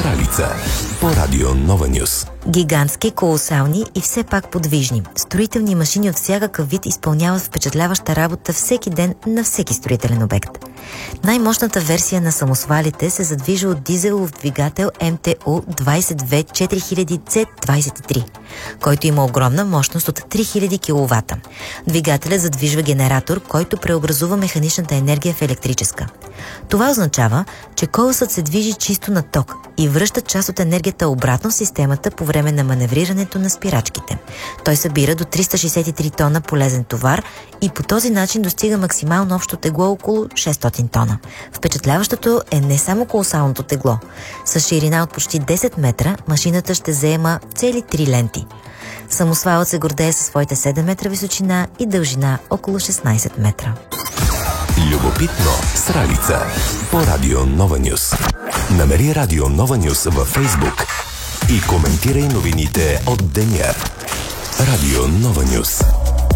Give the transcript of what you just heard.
Стралица по Радио Нова Нюс. Гигантски, колосални и все пак подвижни. Строителни машини от всякакъв вид изпълняват впечатляваща работа всеки ден на всеки строителен обект. Най-мощната версия на самосвалите се задвижва от дизелов двигател МТУ 20V4000C23, който има огромна мощност от 3000 кВт. Двигателят задвижва генератор, който преобразува механичната енергия в електрическа. Това означава, че колесът се движи чисто на ток и връща част от енергията обратно в системата по време на маневрирането на спирачките. Той събира до 363 тона полезен товар и по този начин достига максимално общо тегло около 600 тона. Впечатляващото е не само колосалното тегло. С ширина от почти 10 метра машината ще заема цели 3 ленти. Самосвалът се гордее със своите 7 метра височина и дължина около 16 метра. Любопитно Стралица по Радио Нова Нюс. Намери Радио Нова Нюс във Фейсбук и коментирай новините от деня. Радио Нова Нюс.